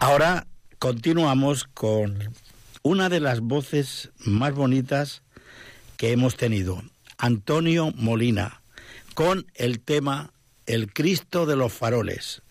Ahora continuamos con una de las voces más bonitas que hemos tenido, Antonio Molina, con el tema El Cristo de los Faroles.